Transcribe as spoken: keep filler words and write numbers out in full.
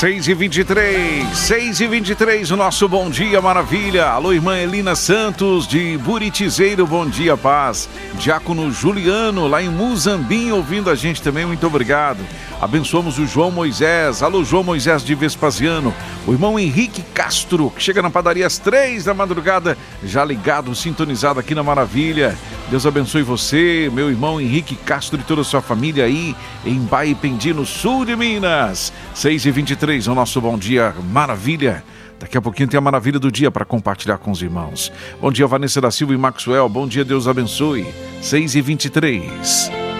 seis e vinte e três, seis e vinte e três, o nosso Bom Dia Maravilha. Alô, irmã Elina Santos, de Buritizeiro, bom dia, paz. Diácono Juliano, lá em Muzambinho, ouvindo a gente também, muito obrigado. Abençoamos o João Moisés, alô, João Moisés de Vespasiano. O irmão Henrique Castro, que chega na padaria às três da madrugada, já ligado, sintonizado aqui na Maravilha. Deus abençoe você, meu irmão Henrique Castro e toda a sua família aí em Baipendi, no sul de Minas. seis e vinte e três, o nosso Bom Dia Maravilha. Daqui a pouquinho tem a maravilha do dia para compartilhar com os irmãos. Bom dia, Vanessa da Silva e Maxwell. Bom dia, Deus abençoe. seis e vinte e três.